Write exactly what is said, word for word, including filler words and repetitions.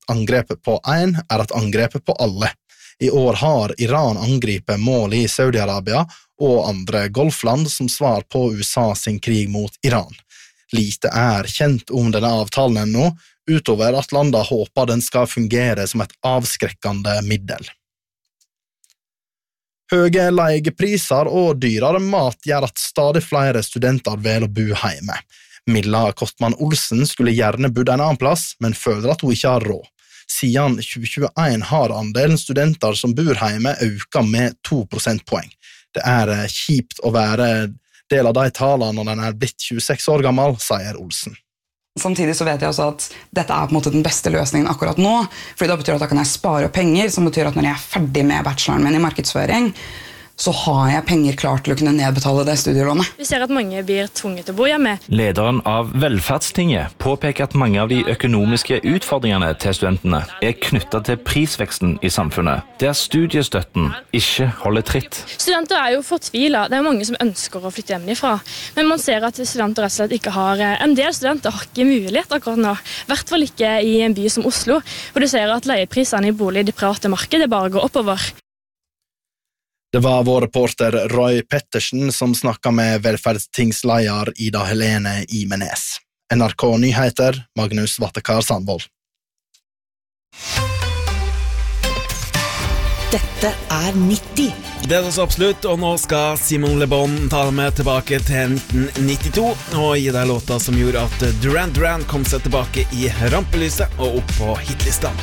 angrepet på en er et angrepet på alle. I år har Iran angripet mål i Saudi-Arabia og andre golfland som svar på U S A sin krig mot Iran. Lite er kjent om denne avtalen ennå, utover at landet håper den skal fungere som et avskrekkende middel. Høye leiepriser og dyrere mat gjør at stadig flere studenter vil å bo hjemme. Milla Kottmann Olsen skulle gjerne bodd en annen plass, men føler at hun ikke har råd. Siden tjue tjueen har andelen studenter som bor hjemme økt med to prosentpoeng. Det er kjipt å være del av de talene når den er blitt tjueseks år gammel, sier Olsen. Samtidig så vet jeg også at dette er på en måte den beste løsningen akkurat nå, fordi det betyr at da kan jeg spare penger, som betyr at når jeg er ferdig med bacheloren min i markedsføring, så har jeg penger klart til å kunne nedbetale det studielånet. Vi ser at mange blir tvunget til å bo hjemme. Lederen av Velferdstinget påpeker at mange av de økonomiske utfordringene til studentene er knyttet til prisveksten i samfunnet, der studiestøtten ikke holder tritt. Studenter er jo fortvilet. Det er mange som ønsker å flytte hjemmefra. Men man ser at studenter rett og slett ikke har, en del studenter har ikke mulighet akkurat nå. I hvert fall ikke i en by som Oslo, hvor du ser at leieprisene i bolig i det private markedet bare går oppover. Det var vår reporter Roy Pettersen som snakket med velferdstingsleier Ida Helene Imenes. N R K Nyheter, Magnus Vattekar Sandvold. Dette er nitti. Det er så absolutt, og nå skal Simon Le Bon ta med tilbake til nitten nittito og gi deg låta som gjorde at Duran Duran kom seg tilbake i rampelyset og opp på hitlista.